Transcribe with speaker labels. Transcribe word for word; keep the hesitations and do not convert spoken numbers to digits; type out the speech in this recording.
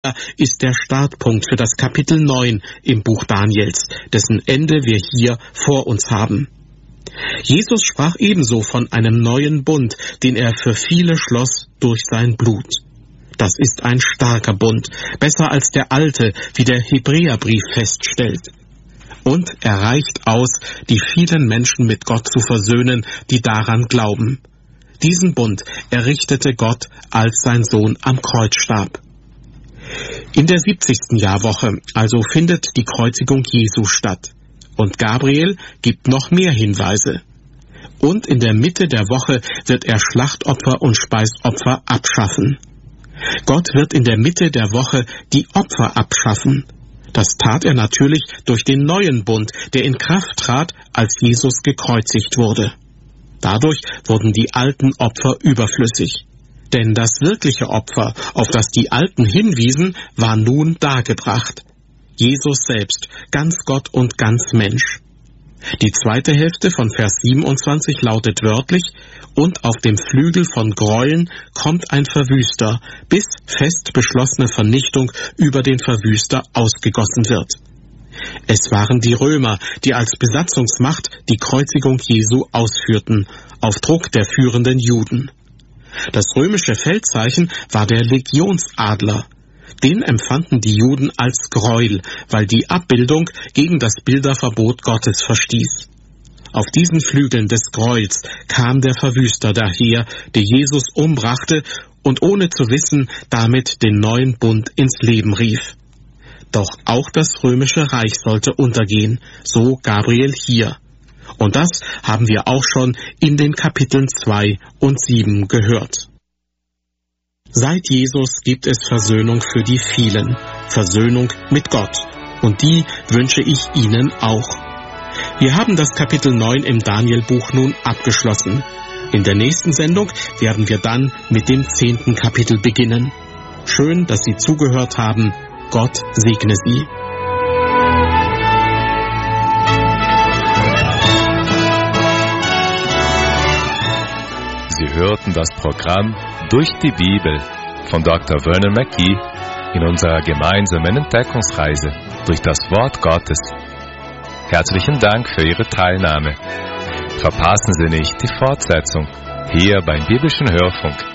Speaker 1: ist der Startpunkt für das Kapitel neun im Buch Daniels, dessen Ende wir hier vor uns haben. Jesus sprach ebenso von einem neuen Bund, den er für viele schloss durch sein Blut. Das ist ein starker Bund, besser als der alte, wie der Hebräerbrief feststellt. Und er reicht aus, die vielen Menschen mit Gott zu versöhnen, die daran glauben. Diesen Bund errichtete Gott, als sein Sohn am Kreuz starb. In der siebzigsten Jahrwoche also findet die Kreuzigung Jesu statt. Und Gabriel gibt noch mehr Hinweise. Und in der Mitte der Woche wird er Schlachtopfer und Speisopfer abschaffen. Gott wird in der Mitte der Woche die Opfer abschaffen. Das tat er natürlich durch den neuen Bund, der in Kraft trat, als Jesus gekreuzigt wurde. Dadurch wurden die alten Opfer überflüssig. Denn das wirkliche Opfer, auf das die Alten hinwiesen, war nun dargebracht. Jesus selbst, ganz Gott und ganz Mensch. Die zweite Hälfte von Vers siebenundzwanzig lautet wörtlich: Und auf dem Flügel von Gräueln kommt ein Verwüster, bis fest beschlossene Vernichtung über den Verwüster ausgegossen wird. Es waren die Römer, die als Besatzungsmacht die Kreuzigung Jesu ausführten, auf Druck der führenden Juden. Das römische Feldzeichen war der Legionsadler. Den empfanden die Juden als Gräuel, weil die Abbildung gegen das Bilderverbot Gottes verstieß. Auf diesen Flügeln des Gräuels kam der Verwüster daher, der Jesus umbrachte und ohne zu wissen damit den neuen Bund ins Leben rief. Doch auch das römische Reich sollte untergehen, so Gabriel hier. Und das haben wir auch schon in den Kapiteln zwei und sieben gehört. Seit Jesus gibt es Versöhnung für die vielen, Versöhnung mit Gott. Und die wünsche ich Ihnen auch. Wir haben das Kapitel neun im Danielbuch nun abgeschlossen. In der nächsten Sendung werden wir dann mit dem zehnten Kapitel beginnen. Schön, dass Sie zugehört haben. Gott segne Sie.
Speaker 2: Sie hörten das Programm Durch die Bibel von Doktor Vernon McGee in unserer gemeinsamen Entdeckungsreise durch das Wort Gottes. Herzlichen Dank für Ihre Teilnahme. Verpassen Sie nicht die Fortsetzung hier beim Biblischen Hörfunk.